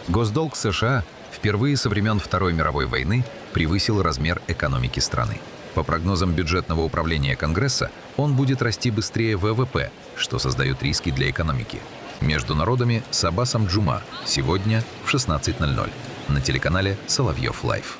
Госдолг США впервые со времен Второй мировой войны превысил размер экономики страны. По прогнозам бюджетного управления Конгресса, он будет расти быстрее ВВП, что создает риски для экономики. Между народами с Аббасом Джума сегодня в 16:00 на телеканале Соловьев Лайв.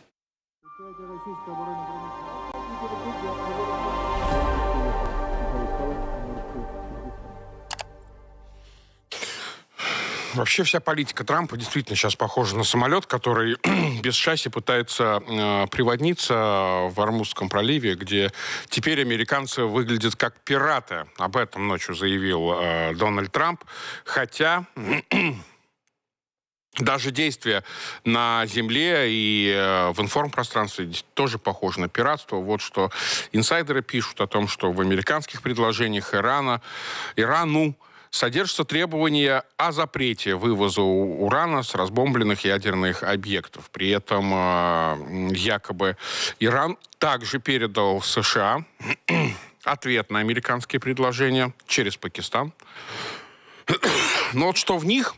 Вообще вся политика Трампа действительно сейчас похожа на самолет, который без шасси пытается приводниться в Ормузском проливе, где теперь американцы выглядят как пираты. Об этом ночью заявил Дональд Трамп. Хотя даже действия на земле и в информпространстве тоже похожи на пиратство. Вот что инсайдеры пишут о том, что в американских предложениях Ирану содержится требование о запрете вывоза урана с разбомбленных ядерных объектов. При этом якобы Иран также передал США ответ на американские предложения через Пакистан. Но вот что в них,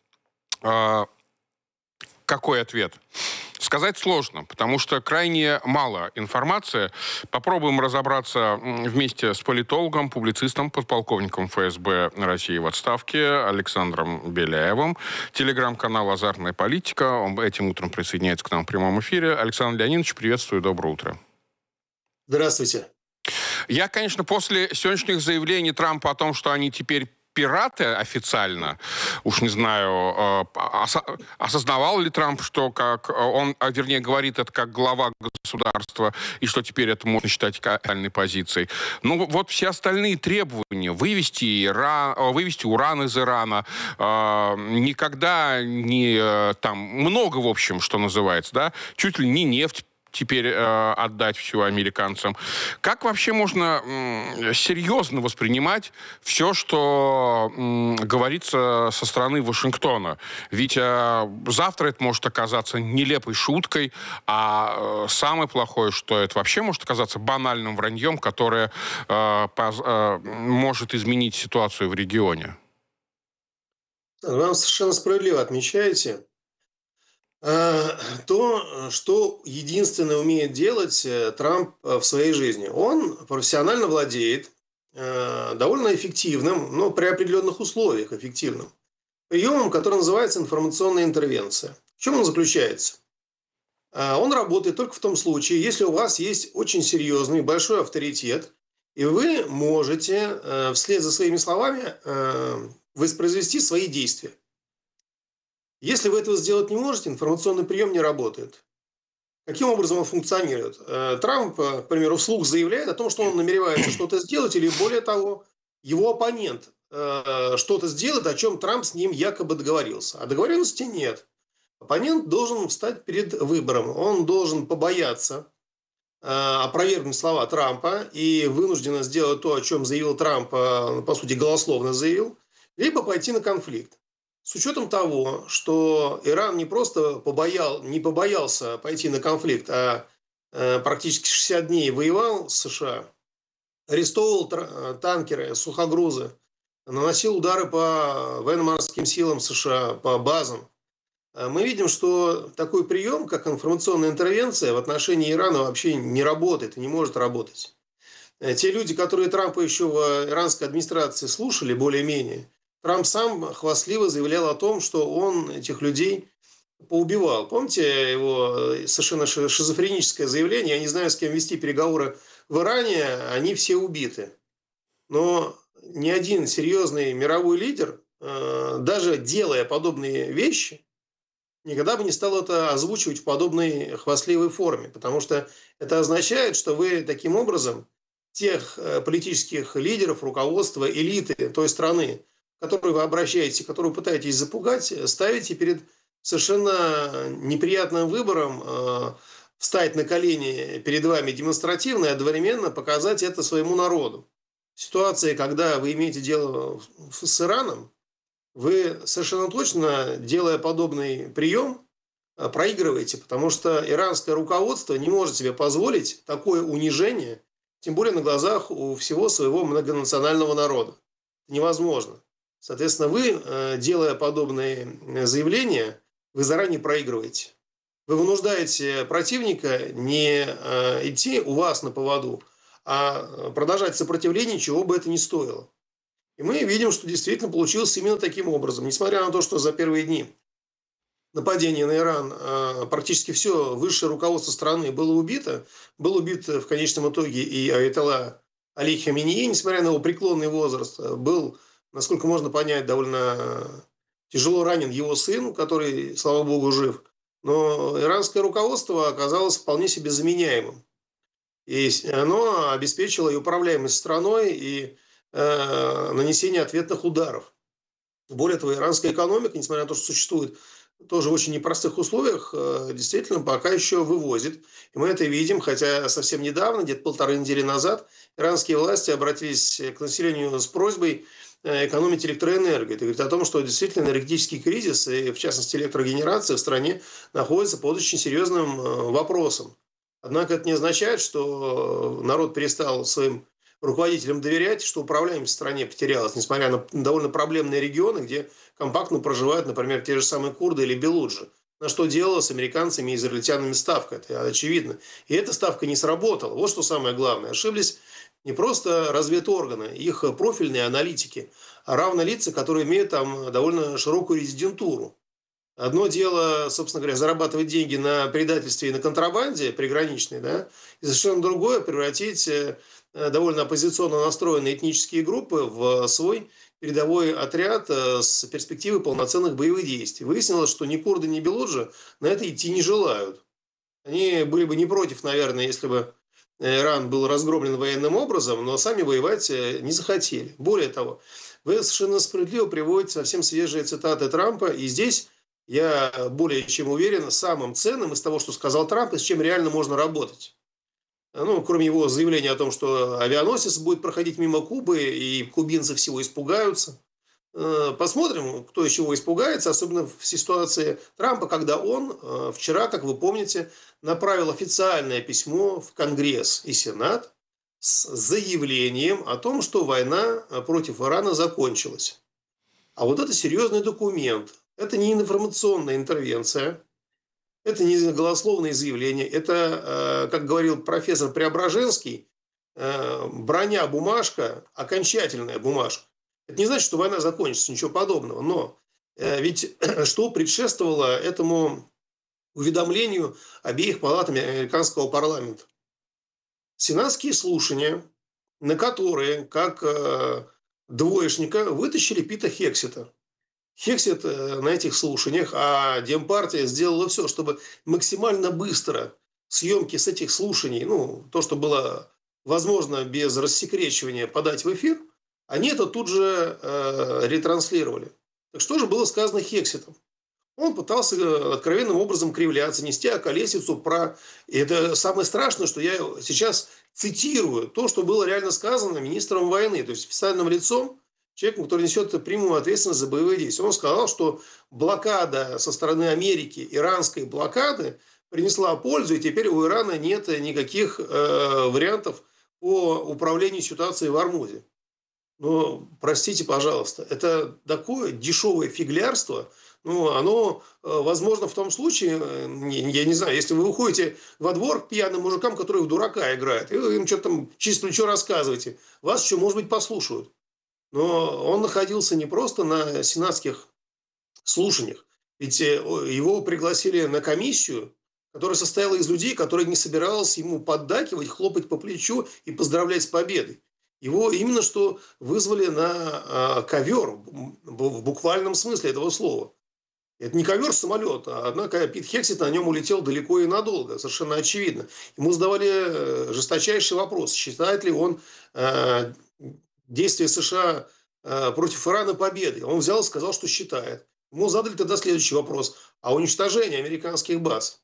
какой ответ? Сказать сложно, потому что крайне мало информации. Попробуем разобраться вместе с политологом, публицистом, подполковником ФСБ России в отставке Александром Беляевым. Телеграм-канал «Азартная политика». Он этим утром присоединяется к нам в прямом эфире. Александр Леонидович, приветствую, доброе утро. Здравствуйте. Я, конечно, после сегодняшних заявлений Трампа о том, что они теперь пираты официально, уж не знаю, осознавал ли Трамп, что как он, вернее, говорит это как глава государства, и что теперь это можно считать официальной позицией. Ну, вот все остальные требования, вывести уран из Ирана, никогда не, там, много, в общем, что называется, да, чуть ли не нефть теперь отдать всю американцам. Как вообще можно серьезно воспринимать все, что говорится со стороны Вашингтона? Ведь завтра это может оказаться нелепой шуткой, а самое плохое, что это вообще может оказаться банальным враньем, которое может изменить ситуацию в регионе. Вы совершенно справедливо отмечаете то, что единственное умеет делать Трамп в своей жизни. Он профессионально владеет довольно эффективным, но при определенных условиях эффективным приемом, который называется информационная интервенция. В чем он заключается? Он работает только в том случае, если у вас есть очень серьезный большой авторитет, и вы можете вслед за своими словами воспроизвести свои действия. Если вы этого сделать не можете, информационный прием не работает. Каким образом он функционирует? Трамп, к примеру, вслух заявляет о том, что он намеревается что-то сделать, или более того, его оппонент что-то сделает, о чем Трамп с ним якобы договорился. А договоренности нет. Оппонент должен встать перед выбором. Он должен побояться опровергнуть слова Трампа и вынужденно сделать то, о чем заявил Трамп, по сути, голословно заявил, либо пойти на конфликт. С учетом того, что Иран не просто не побоялся пойти на конфликт, а практически 60 дней воевал с США, арестовывал танкеры, сухогрузы, наносил удары по военно-морским силам США, по базам, мы видим, что такой прием, как информационная интервенция, в отношении Ирана вообще не работает и не может работать. Те люди, которые Трампа еще в иранской администрации слушали более-менее, Трамп сам хвастливо заявлял о том, что он этих людей поубивал. Помните его совершенно шизофреническое заявление? Я не знаю, с кем вести переговоры в Иране, они все убиты. Но ни один серьезный мировой лидер, даже делая подобные вещи, никогда бы не стал это озвучивать в подобной хвастливой форме. Потому что это означает, что вы таким образом тех политических лидеров, руководства, элиты той страны, к которой вы обращаетесь, которую пытаетесь запугать, ставите перед совершенно неприятным выбором встать на колени перед вами демонстративно и одновременно показать это своему народу. В ситуации, когда вы имеете дело с Ираном, вы совершенно точно, делая подобный прием, проигрываете, потому что иранское руководство не может себе позволить такое унижение, тем более на глазах у всего своего многонационального народа. Это невозможно. Соответственно, вы, делая подобные заявления, вы заранее проигрываете. Вы вынуждаете противника не идти у вас на поводу, а продолжать сопротивление, чего бы это ни стоило. И мы видим, что действительно получилось именно таким образом. Несмотря на то, что за первые дни нападения на Иран практически все высшее руководство страны было убито. Был убит в конечном итоге и аятолла Али Хаминеи, несмотря на его преклонный возраст. Был, насколько можно понять, довольно тяжело ранен его сын, который, слава богу, жив. Но иранское руководство оказалось вполне себе заменяемым. И оно обеспечило и управляемость страной, и нанесение ответных ударов. Более того, иранская экономика, несмотря на то, что существует тоже в очень непростых условиях, действительно пока еще вывозит. И мы это видим, хотя совсем недавно, где-то 1,5 недели назад, иранские власти обратились к населению с просьбой экономить электроэнергию. Это говорит о том, что действительно энергетический кризис, и в частности электрогенерация в стране, находится под очень серьезным вопросом. Однако это не означает, что народ перестал своим руководителям доверять, что управляемость в стране потерялась, несмотря на довольно проблемные регионы, где компактно проживают, например, те же самые курды или белуджи. На что делала с американцами и израильтянами ставка, это очевидно. И эта ставка не сработала. Вот что самое главное. Ошиблись не просто разведорганы, их профильные аналитики, а равно лица, которые имеют там довольно широкую резидентуру. Одно дело, собственно говоря, зарабатывать деньги на предательстве и на контрабанде приграничной, да, и совершенно другое превратить довольно оппозиционно настроенные этнические группы в свой передовой отряд с перспективой полноценных боевых действий. Выяснилось, что ни курды, ни белуджи на это идти не желают. Они были бы не против, наверное, если бы Иран был разгромлен военным образом, но сами воевать не захотели. Более того, вы совершенно справедливо приводите совсем свежие цитаты Трампа, и здесь я более чем уверен, самым ценным из того, что сказал Трамп, и с чем реально можно работать. Ну, кроме его заявления о том, что авианосец будет проходить мимо Кубы, и кубинцы всего испугаются. Посмотрим, кто из чего испугается, особенно в ситуации Трампа, когда он вчера, как вы помните, направил официальное письмо в Конгресс и Сенат с заявлением о том, что война против Ирана закончилась. А вот это серьезный документ. Это не информационная интервенция, это не голословное заявление, это, как говорил профессор Преображенский, броня, бумажка, окончательная бумажка. Это не значит, что война закончится, ничего подобного. Но ведь что предшествовало этому уведомлению обеих палатами американского парламента? Сенатские слушания, на которые, как двоечника, вытащили Пита Хексета. Хексет на этих слушаниях, а Демпартия сделала все, чтобы максимально быстро съемки с этих слушаний, ну, то, что было возможно без рассекречивания, подать в эфир, они это тут же ретранслировали. Так что же было сказано Хексетом? Он пытался откровенным образом кривляться, нести околесицу про... И это самое страшное, что я сейчас цитирую то, что было реально сказано министром войны, то есть официальным лицом, человеком, который несет прямую ответственность за боевые действия. Он сказал, что блокада со стороны Америки, иранской блокады, принесла пользу, и теперь у Ирана нет никаких вариантов по управлению ситуацией в Ормузе. Но, простите, пожалуйста, это такое дешевое фиглярство. Ну, оно возможно в том случае, я не знаю, если вы выходите во двор к пьяным мужикам, которые в дурака играют, и вы им что-то там через плечо рассказываете, вас еще, может быть, послушают. Но он находился не просто на сенатских слушаниях, ведь его пригласили на комиссию, которая состояла из людей, которые не собирались ему поддакивать, хлопать по плечу и поздравлять с победой. Его именно что вызвали на ковер, в буквальном смысле этого слова. Это не ковер-самолет, однако Пит Хексет на нем улетел далеко и надолго, совершенно очевидно. Ему задавали жесточайший вопрос, считает ли он действия США против Ирана победой. Он взял и сказал, что считает. Ему задали тогда следующий вопрос. А уничтожение американских баз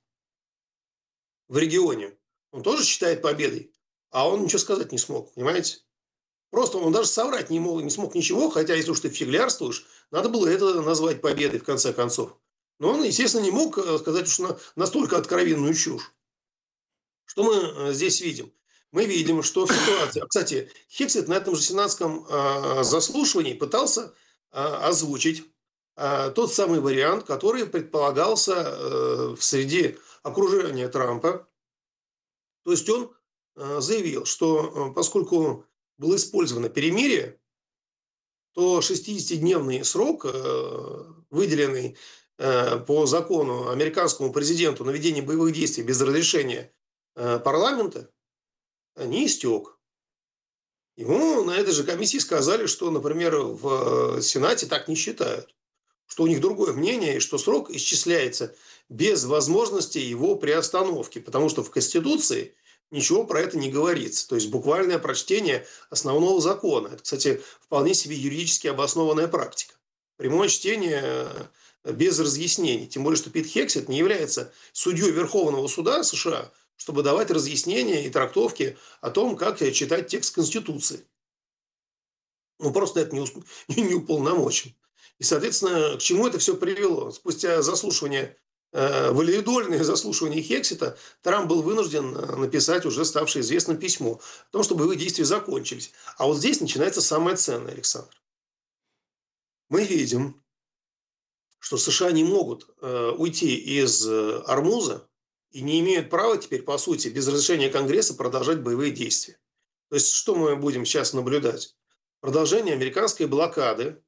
в регионе он тоже считает победой? А он ничего сказать не смог, понимаете? Просто он даже соврать не смог ничего, хотя если уж ты фиглярствуешь, надо было это назвать победой в конце концов. Но он, естественно, не мог сказать уж настолько откровенную чушь. Что мы здесь видим? Мы видим, что в ситуации... Кстати, Хексет на этом же сенатском заслушивании пытался озвучить тот самый вариант, который предполагался в среде окружения Трампа. То есть он заявил, что поскольку было использовано перемирие, то 60-дневный срок, выделенный по закону американскому президенту на ведение боевых действий без разрешения парламента, не истек. Ему на этой же комиссии сказали, что, например, в Сенате так не считают, что у них другое мнение, и что срок исчисляется без возможности его приостановки, потому что в Конституции ничего про это не говорится. То есть буквальное прочтение основного закона. Это, кстати, вполне себе юридически обоснованная практика. Прямое чтение без разъяснений. Тем более, что Пит Хексет не является судьей Верховного суда США, чтобы давать разъяснения и трактовки о том, как читать текст Конституции. Ну, просто это не уполномочен. И, соответственно, к чему это все привело? Спустя заслушивание, валидольное заслушивание Хексета, Трамп был вынужден написать уже ставшее известным письмо о том, что боевые действия закончились. А вот здесь начинается самое ценное, Александр. Мы видим, что США не могут уйти из Ормуза и не имеют права теперь, по сути, без разрешения Конгресса продолжать боевые действия. То есть, что мы будем сейчас наблюдать? Продолжение американской блокады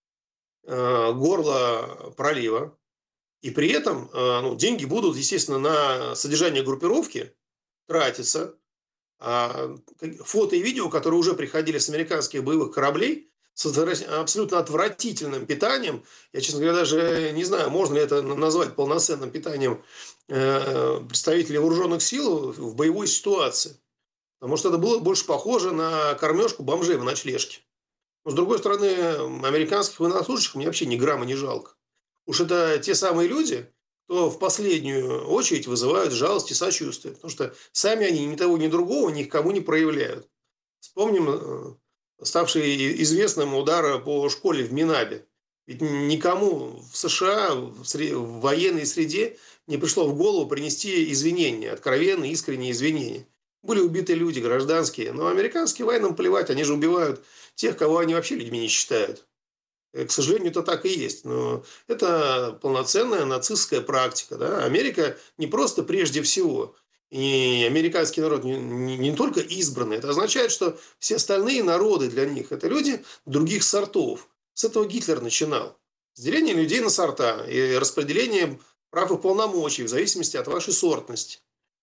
горла пролива. И при этом деньги будут, естественно, на содержание группировки тратиться. А фото и видео, которые уже приходили с американских боевых кораблей, с абсолютно отвратительным питанием. Я, честно говоря, даже не знаю, можно ли это назвать полноценным питанием представителей вооруженных сил в боевой ситуации. Потому что это было больше похоже на кормежку бомжей в ночлежке. Но, с другой стороны, американских военнослужащих мне вообще ни грамма не жалко. Уж это те самые люди, кто в последнюю очередь вызывают жалость и сочувствие. Потому что сами они ни того, ни другого ни к кому не проявляют. Вспомним ставший известным удар по школе в Минабе. Ведь никому в США, в военной среде не пришло в голову принести извинения, откровенные, искренние извинения. Были убиты люди гражданские, но американским военным плевать, они же убивают тех, кого они вообще людьми не считают. К сожалению, это так и есть. Но это полноценная нацистская практика. Да? Америка не просто прежде всего. И американский народ не только избранный. Это означает, что все остальные народы для них – это люди других сортов. С этого Гитлер начинал. С деления людей на сорта и распределение прав и полномочий в зависимости от вашей сортности.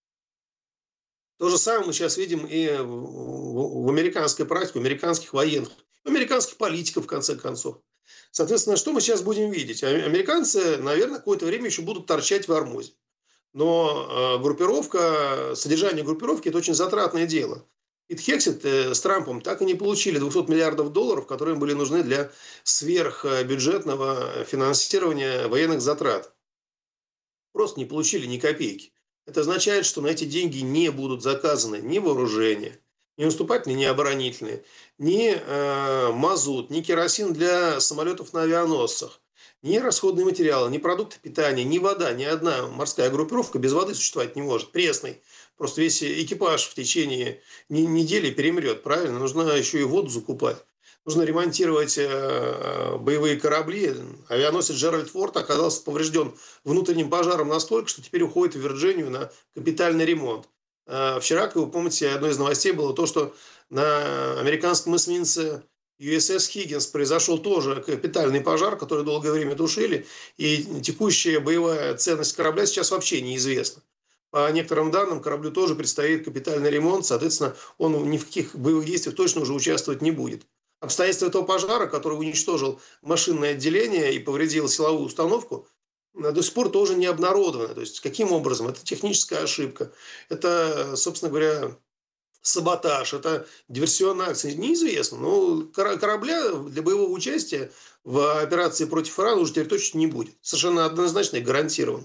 То же самое мы сейчас видим и в американской практике, в американских военных, в американских политиков, в конце концов. Соответственно, что мы сейчас будем видеть? Американцы, наверное, какое-то время еще будут торчать в Ормузе. Но содержание группировки – это очень затратное дело. Пит Хексет с Трампом так и не получили $200 миллиардов, которые им были нужны для сверхбюджетного финансирования военных затрат. Просто не получили ни копейки. Это означает, что на эти деньги не будут заказаны ни вооружения, ни наступательные, ни оборонительные, ни мазут, ни керосин для самолетов на авианосцах, ни расходные материалы, ни продукты питания, ни вода. Ни одна морская группировка без воды существовать не может. Пресной. Просто весь экипаж в течение недели перемрет. Правильно? Нужно еще и воду закупать. Нужно ремонтировать боевые корабли. Авианосец Джеральд Форд оказался поврежден внутренним пожаром настолько, что теперь уходит в Вирджинию на капитальный ремонт. Вчера, как вы помните, одной из новостей было то, что на американском эсминце USS Хиггинс произошел тоже капитальный пожар, который долгое время тушили, и текущая боевая ценность корабля сейчас вообще неизвестна. По некоторым данным, кораблю тоже предстоит капитальный ремонт, соответственно, он ни в каких боевых действиях точно уже участвовать не будет. Обстоятельства этого пожара, который уничтожил машинное отделение и повредил силовую установку, до сих пор тоже не обнародовано. То есть, каким образом? Это техническая ошибка. Это, собственно говоря, саботаж. Это диверсионная акция. Неизвестно. Но корабля для боевого участия в операции против Ирана уже теперь точно не будет. Совершенно однозначно и гарантированно.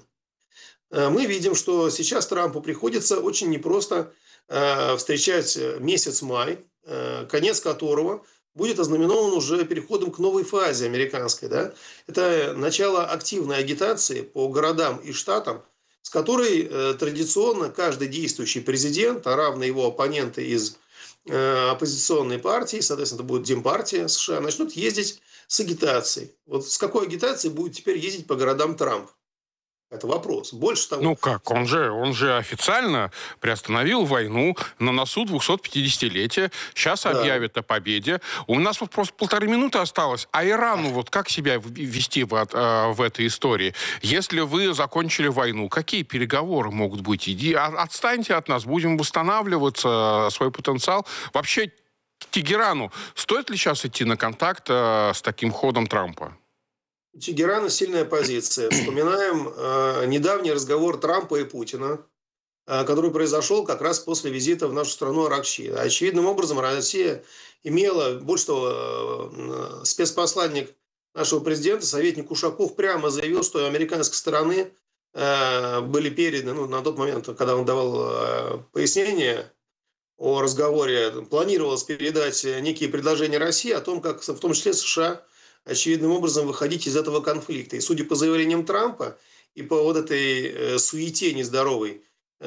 Мы видим, что сейчас Трампу приходится очень непросто встречать месяц май, конец которого будет ознаменован уже переходом к новой фазе американской. Да? Это начало активной агитации по городам и штатам, с которой традиционно каждый действующий президент, а равно его оппоненты из оппозиционной партии, соответственно, это будет Демпартия США, начнут ездить с агитацией. Вот с какой агитацией будет теперь ездить по городам Трамп? Это вопрос. Больше того... Ну как, он же официально приостановил войну на носу 250-летия. Сейчас объявит о победе. У нас вот просто 1,5 минуты осталось. А Ирану вот как себя вести в этой истории? Если вы закончили войну, какие переговоры могут быть? Отстаньте от нас, будем восстанавливаться, свой потенциал. Вообще, Тегерану стоит ли сейчас идти на контакт с таким ходом Трампа? У Тегерана сильная позиция. Вспоминаем недавний разговор Трампа и Путина, который произошел как раз после визита в нашу страну Аракчи. Очевидным образом Россия имела, больше того, спецпосланник нашего президента, советник Ушаков, прямо заявил, что американской стороны были переданы, на тот момент, когда он давал пояснение о разговоре, планировалось передать некие предложения России о том, как в том числе США очевидным образом выходить из этого конфликта. И судя по заявлениям Трампа и по вот этой суете нездоровой,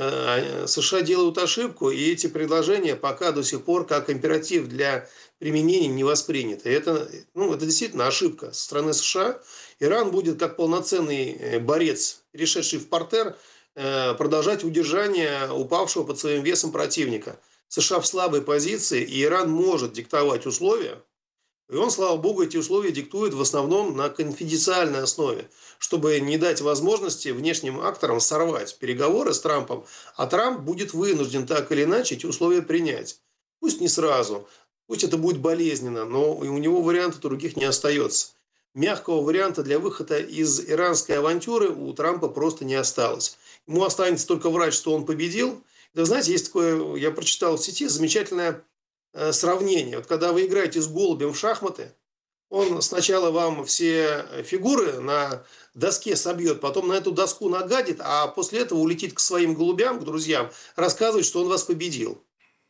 США делают ошибку, и эти предложения пока до сих пор как императив для применения не восприняты. Это действительно ошибка со стороны США. Иран будет как полноценный борец, перешедший в партер, продолжать удержание упавшего под своим весом противника. США в слабой позиции, и Иран может диктовать условия. И он, слава богу, эти условия диктует в основном на конфиденциальной основе, чтобы не дать возможности внешним акторам сорвать переговоры с Трампом, а Трамп будет вынужден так или иначе эти условия принять. Пусть не сразу, пусть это будет болезненно, но у него вариантов других не остается. Мягкого варианта для выхода из иранской авантюры у Трампа просто не осталось. Ему останется только врать, что он победил. Да, знаете, есть такое, я прочитал в сети, замечательное сравнение. Вот когда вы играете с голубем в шахматы, он сначала вам все фигуры на доске собьет, потом на эту доску нагадит, а после этого улетит к своим голубям, к друзьям, рассказывать, что он вас победил.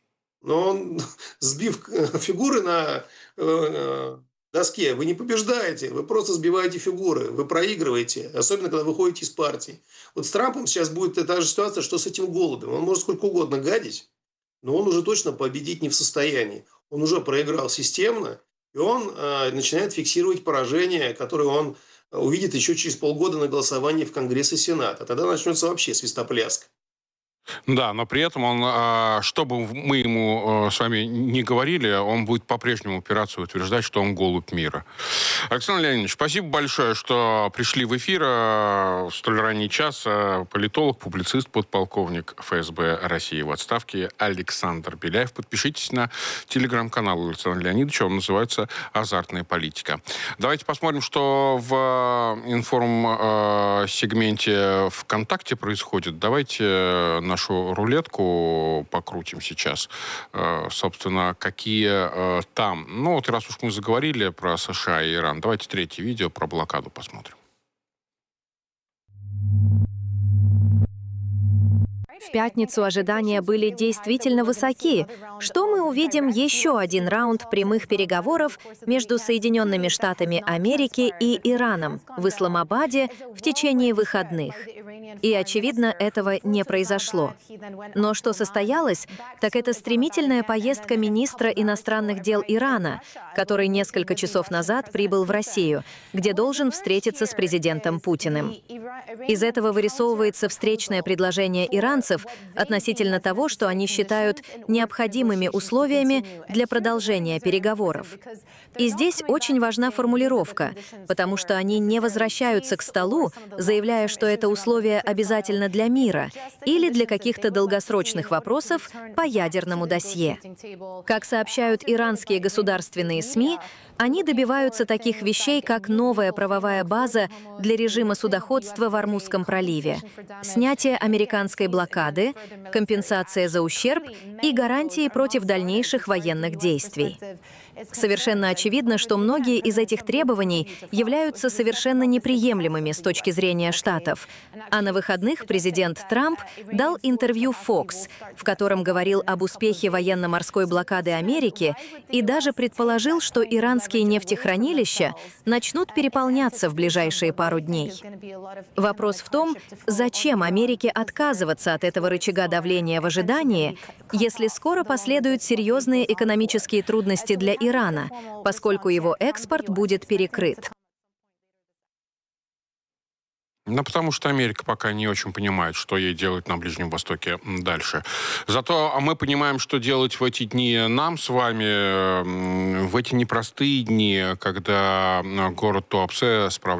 Но он, сбив фигуры на доске, вы не побеждаете, вы просто сбиваете фигуры, вы проигрываете, особенно когда выходите из партии. Вот с Трампом сейчас будет та же ситуация, что с этим голубем. Он может сколько угодно гадить, но он уже точно победить не в состоянии. Он уже проиграл системно, и он начинает фиксировать поражение, которое он увидит еще через полгода на голосовании в Конгресс и Сенат. А тогда начнется вообще свистопляска. Да, но при этом он, что бы мы ему с вами не говорили, он будет по-прежнему упираться и утверждать, что он голубь мира. Александр Леонидович, спасибо большое, что пришли в эфир в столь ранний час. Политолог, публицист, подполковник ФСБ России в отставке Александр Беляев. Подпишитесь на телеграм-канал Александра Леонидовича, он называется «Азартная политика». Давайте посмотрим, что в информ-сегменте ВКонтакте происходит. Давайте нашу рулетку покрутим сейчас. Собственно, какие там... Ну, вот раз уж мы заговорили про США и Иран, давайте третье видео про блокаду посмотрим. В пятницу ожидания были действительно высоки, что мы увидим еще один раунд прямых переговоров между Соединенными Штатами Америки и Ираном в Исламабаде в течение выходных. И, очевидно, этого не произошло. Но что состоялось, так это стремительная поездка министра иностранных дел Ирана, который несколько часов назад прибыл в Россию, где должен встретиться с президентом Путиным. Из этого вырисовывается встречное предложение иранцев относительно того, что они считают необходимыми условиями для продолжения переговоров. И здесь очень важна формулировка, потому что они не возвращаются к столу, заявляя, что это условие обязательно для мира или для каких-то долгосрочных вопросов по ядерному досье. Как сообщают иранские государственные СМИ, они добиваются таких вещей, как новая правовая база для режима судоходства в Ормузском проливе, снятие американской блокады, компенсация за ущерб и гарантии против дальнейших военных действий. Совершенно очевидно, что многие из этих требований являются совершенно неприемлемыми с точки зрения Штатов. А на выходных президент Трамп дал интервью Fox, в котором говорил об успехе военно-морской блокады Америки и даже предположил, что иранские нефтехранилища начнут переполняться в ближайшие пару дней. Вопрос в том, зачем Америке отказываться от этого рычага давления в ожидании, если скоро последуют серьезные экономические трудности для Ирана, Ирана, поскольку его экспорт будет перекрыт. Ну, потому что Америка пока не очень понимает, что ей делать на Ближнем Востоке дальше. Зато мы понимаем, что делать в эти дни нам с вами, в эти непростые дни, когда город Туапсе справляется